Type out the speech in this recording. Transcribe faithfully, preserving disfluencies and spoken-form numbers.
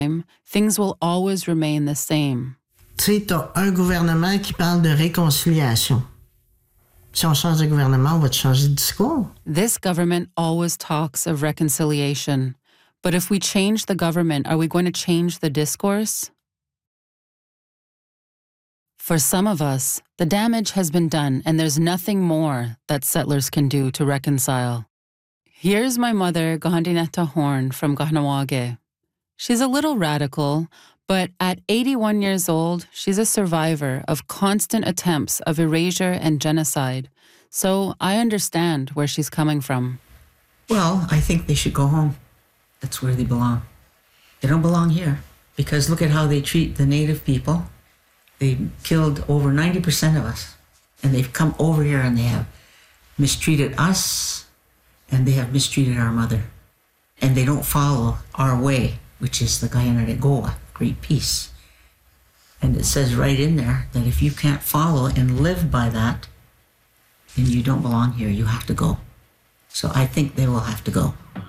things will always remain the same. Tu sais, t'as un gouvernement qui parle de réconciliation. Si on change de gouvernement, on va te changer de discours. This government always talks of reconciliation. But if we change the government, are we going to change the discourse? For some of us, the damage has been done and there's nothing more that settlers can do to reconcile. Here's my mother, Gahandinetta Horn from Kahnawake. She's a little radical, but at eighty-one years old, she's a survivor of constant attempts of erasure and genocide. So I understand where she's coming from. Well, I think they should go home. That's where they belong. They don't belong here because look at how they treat the native people. They killed over ninety percent of us, and they've come over here and they have mistreated us, and they have mistreated our mother. And they don't follow our way, which is the Guyana de Goa, great peace. And it says right in there that if you can't follow and live by that, then you don't belong here, you have to go. So I think they will have to go.